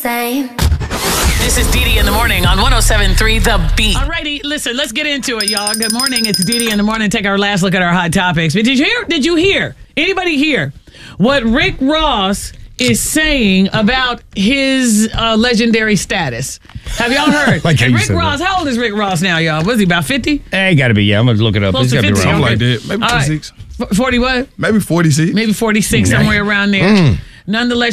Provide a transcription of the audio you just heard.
same. This is Dee in the morning on 107.3 The Beat. All righty, listen, let's get into it, y'all. Good morning. It's Dee in the morning. Take our last look at our hot topics. But did you hear? Anybody hear what Rick Ross is saying about his legendary status? Have y'all heard? Like how And you Rick said Ross, how old is Rick Ross now, y'all? Was he about 50? Hey, gotta be, yeah. I'm gonna look it up. Close It's to gotta be 50, wrong. okay. Something like that. Maybe All right. 46. 40 what? Maybe 46. Maybe 46, somewhere around there. Nonetheless,